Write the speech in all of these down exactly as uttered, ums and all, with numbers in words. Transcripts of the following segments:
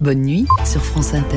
Bonne nuit sur France Inter.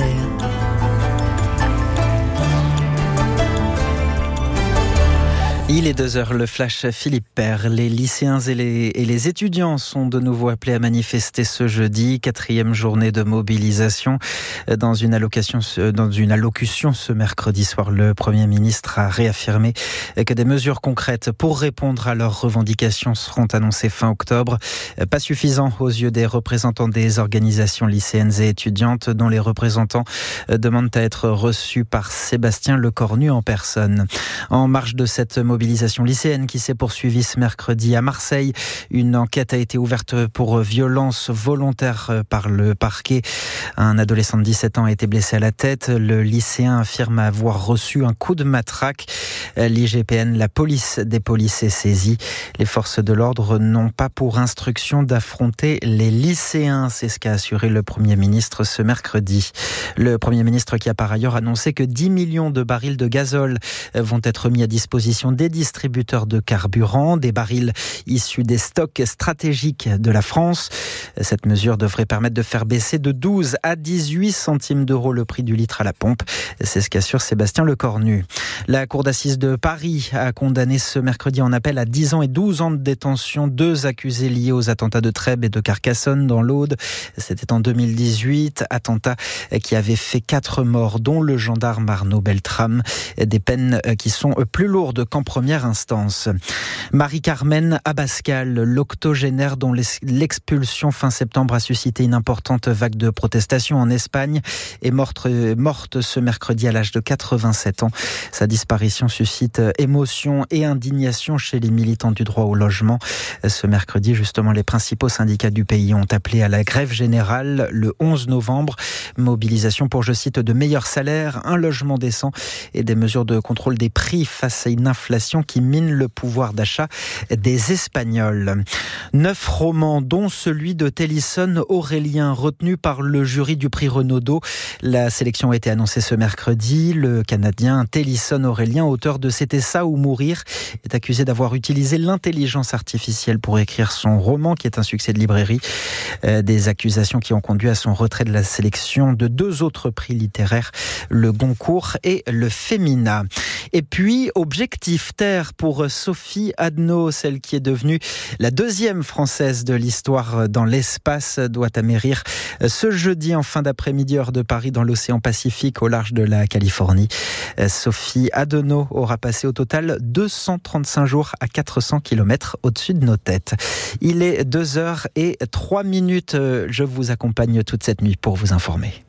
Il est deux heures, le flash Philippe Père. Les lycéens et les, et les étudiants sont de nouveau appelés à manifester ce jeudi, quatrième journée de mobilisation. Dans une, allocation, dans une allocution ce mercredi soir, le Premier ministre a réaffirmé que des mesures concrètes pour répondre à leurs revendications seront annoncées fin octobre. Pas suffisant aux yeux des représentants des organisations lycéennes et étudiantes, dont les représentants demandent à être reçus par Sébastien Lecornu en personne. En marge de cette mobilisation, mobilisation lycéenne qui s'est poursuivie ce mercredi à Marseille. Une enquête a été ouverte pour violence volontaire par le parquet. Un adolescent de dix-sept ans a été blessé à la tête. Le lycéen affirme avoir reçu un coup de matraque. L'I G P N, la police des polices, est saisie. Les forces de l'ordre n'ont pas pour instruction d'affronter les lycéens. C'est ce qu'a assuré le Premier ministre ce mercredi. Le Premier ministre qui a par ailleurs annoncé que dix millions de barils de gazole vont être mis à disposition des distributeurs de carburant, des barils issus des stocks stratégiques de la France. Cette mesure devrait permettre de faire baisser de douze à dix-huit centimes d'euros le prix du litre à la pompe. C'est ce qu'assure Sébastien Lecornu. La Cour d'assises de Paris a condamné ce mercredi en appel à dix ans et douze ans de détention deux accusés liés aux attentats de Trèbes et de Carcassonne dans l'Aude. C'était en deux mille dix-huit, attentats qui avaient fait quatre morts, dont le gendarme Arnaud Beltrame. Des peines qui sont plus lourdes qu'en première instance. Marie-Carmen Abascal, l'octogénaire dont l'expulsion fin septembre a suscité une importante vague de protestations en Espagne, est morte, morte ce mercredi à l'âge de quatre-vingt-sept ans. Sa disparition suscite émotion et indignation chez les militants du droit au logement. Ce mercredi, justement, les principaux syndicats du pays ont appelé à la grève générale le onze novembre. Mobilisation pour, je cite, de meilleurs salaires, un logement décent et des mesures de contrôle des prix face à une inflation qui mine le pouvoir d'achat des Espagnols. Neuf romans, dont celui de Tennyson Aurélien, retenu par le jury du prix Renaudot. La sélection a été annoncée ce mercredi. Le Canadien Tennyson Aurélien, auteur de C'était ça ou mourir, est accusé d'avoir utilisé l'intelligence artificielle pour écrire son roman, qui est un succès de librairie. Euh, des accusations qui ont conduit à son retrait de la sélection de deux autres prix littéraires, le Goncourt et le Femina. Et puis, objectif Terre pour Sophie Adno, celle qui est devenue la deuxième Française de l'histoire dans l'espace, doit amérir ce jeudi en fin d'après-midi heure de Paris dans l'océan Pacifique au large de la Californie. Sophie Adno aura passé au total deux cent trente-cinq jours à quatre cents kilomètres au-dessus de nos têtes. Il est deux heures et trois minutes. Je vous accompagne toute cette nuit pour vous informer.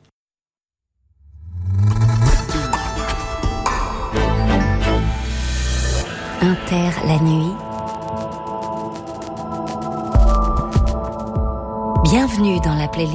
Inter la nuit. Bienvenue dans la playlist